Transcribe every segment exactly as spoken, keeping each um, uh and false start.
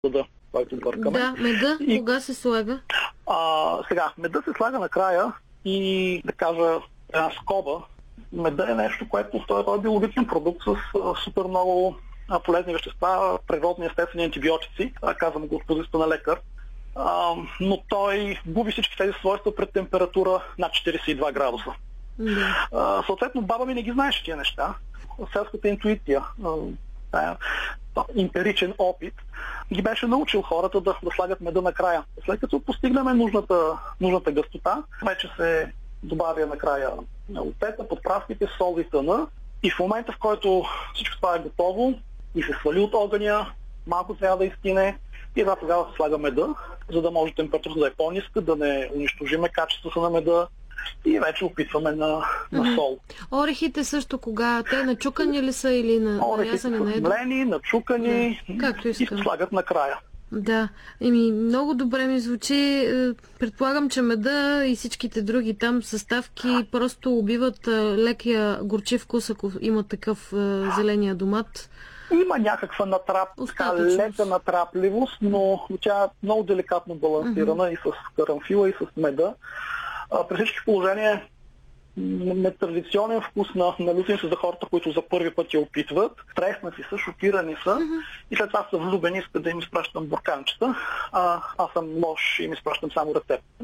меда, който бъркаме. Да, меда, и, кога се слага? А, сега, меда се слага накрая и, да кажа, една скоба. Меда е нещо, което той, той е биологичен продукт с а, супер много а, полезни вещества, природни, естествени антибиотици, а, казвам го от позицията на лекар. А, но той губи всички тези свойства пред температура над четирийсет и два градуса. Да. А, съответно, баба ми не ги знаеше тия неща. Селската интуиция, а, емпиричен опит, ги беше научил хората да, да слагат меда накрая. След като постигнем нужната, нужната гъстота, вече се добавя накрая опета, подправките, сол и тъна. И в момента, в който всичко това е готово и се свали от огъня, малко трябва да изтине и да, тогава се слага меда, за да може температурата да е по-ниска, да не унищожиме качеството на меда и вече опитваме на, на Mm-hmm. сол. Орехите също кога? Те начукани ли са или на Орехите са нарязани на едро? смлени, начукани, Да. Както и се искам. слагат накрая. Да, еми много добре ми звучи. Предполагам, че меда и всичките други там съставки просто убиват лекия горчив вкус, ако има такъв зеления домат. Има някаква натрап, така лека натрапливост, но тя е много деликатно балансирана mm-hmm. и с карамфила, и с меда. А, при всички положения нетрадиционен вкус на, на лютеница за хората, които за първи път я опитват. Стреснати са, шокирани са mm-hmm. и след това са влюбени, искат да им изпращам бурканчета. А, аз съм лош и им изпращам само рецепта.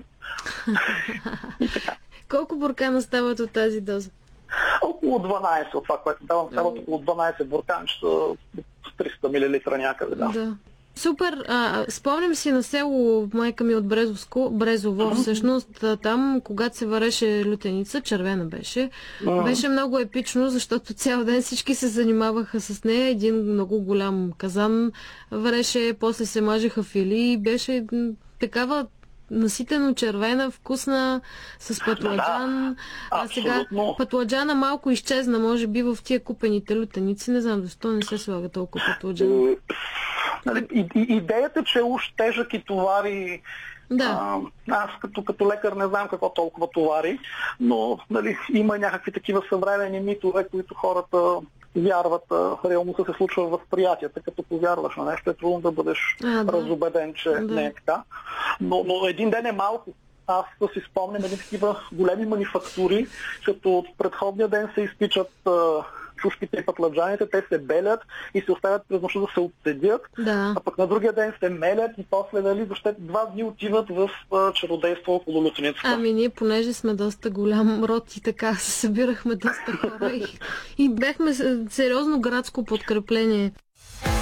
Колко буркана стават от тази доза? Около дванайсет от това, което давам. Стават около дванайсет бурканчета с триста милилитра някъде. Да. Да. Супер. А, спомням си на село майка ми от Брезовско, Брезово, mm-hmm. всъщност там, когато се вареше лютеница, червена беше, mm-hmm. беше много епично, защото цял ден всички се занимаваха с нея. Един много голям казан вареше, после се мажеха фили и беше такава наситено червена, вкусна, с пътладжан. Да, а сега пътладжана малко изчезна, може би в тия купените лютеници. Не знам защо не се слага толкова пътладжан. И, и, идеята, че уж тежък и товари, да. а, аз като, като лекар не знам какво толкова товари, но нали, има някакви такива съвременни митове, които хората вярват, а, реалността се случва в възприятията. Като повярваш на нещо, е трудно да бъдеш а, да. разубеден, че да. не е така. Но, но един ден е малко. Аз да си спомням едни такива големи манифактури, като от предходния ден се изпичат а, чушките и пътладжаните, те се белят и се оставят през нощта да се отседят, да. а пък на другия ден се мелят и после дали въобще два дни отиват в а, чародейство около лютеницата. Ами ние, понеже сме доста голям род и така се събирахме доста хора и, и бяхме сериозно градско подкрепление.